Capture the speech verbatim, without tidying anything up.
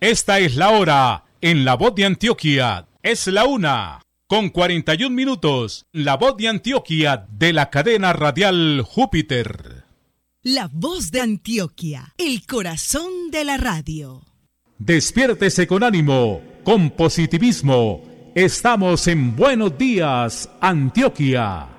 Esta es la hora en La Voz de Antioquia. Es la una con cuarenta y un minutos. La Voz de Antioquia de la cadena radial Júpiter. La Voz de Antioquia, el corazón de la radio. Despiértese con ánimo, con positivismo. Estamos en Buenos Días, Antioquia.